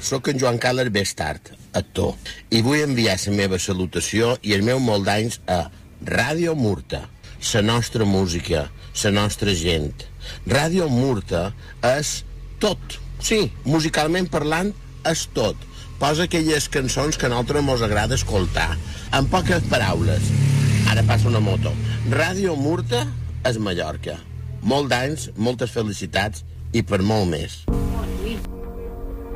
Soc en Joan Carles Bestart, actor, i vull enviar la meva salutació i el meu molt d'anys a Ràdio Murta, la nostra música, la nostra gent. Ràdio Murta és tot. Sí, musicalment parlant, és tot. Posa aquelles cançons que a nosaltres ens agrada escoltar. En poques paraules. Ara passa una moto. Ràdio Murta és Mallorca. Molt d'anys, moltes felicitats i per molt més.